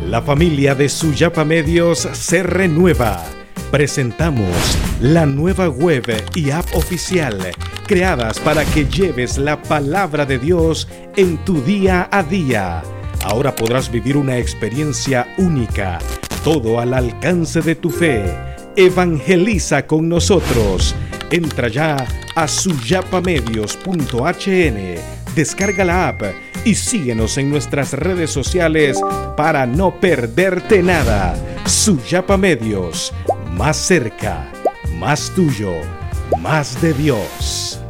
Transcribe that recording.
La familia de Suyapa Medios se renueva. Presentamos la nueva web y app oficial creadas para que lleves la palabra de Dios en tu día a día. Ahora podrás vivir una experiencia única, todo al alcance de tu fe. Evangeliza con nosotros. Entra ya a suyapamedios.hn, descarga la app y síguenos en nuestras redes sociales para no perderte nada. Suyapa Medios, más cerca, más tuyo, más de Dios.